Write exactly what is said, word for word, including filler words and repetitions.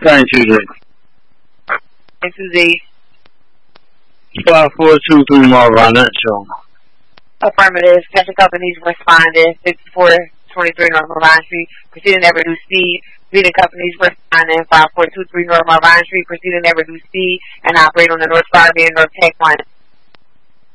Thank you, Jay. Thank you, Z. five four two three more Financial. Affirmative. Special companies responded. fifty-four twenty-three North Marvine Street. Proceeding at reduced speed. Leading companies responding. five four two three North Marvine Street. Proceeding at reduced speed and operate on the North Garvey and North Tech line.